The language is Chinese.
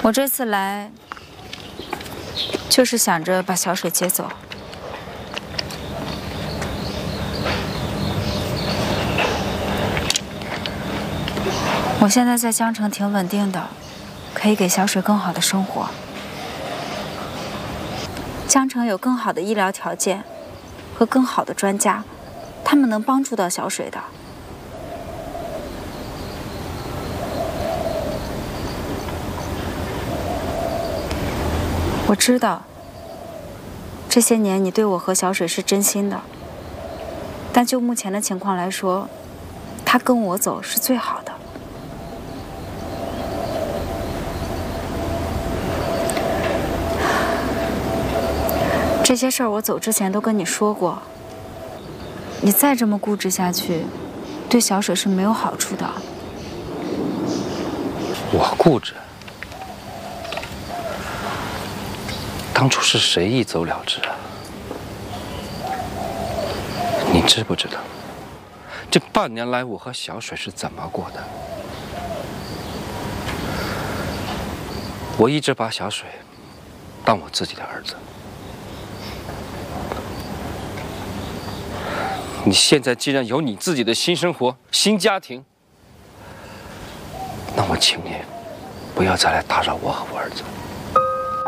我这次来，就是想着把小水接走。我现在在江城挺稳定的，可以给小水更好的生活。江城有更好的医疗条件和更好的专家，他们能帮助到小水的。我知道，这些年你对我和小水是真心的，但就目前的情况来说，他跟我走是最好的。这些事儿我走之前都跟你说过，你再这么固执下去，对小水是没有好处的。 我固执？当初是谁一走了之啊？你知不知道，这半年来我和小水是怎么过的？我一直把小水当我自己的儿子。你现在既然有你自己的新生活、新家庭，那我请你不要再来打扰我和我儿子。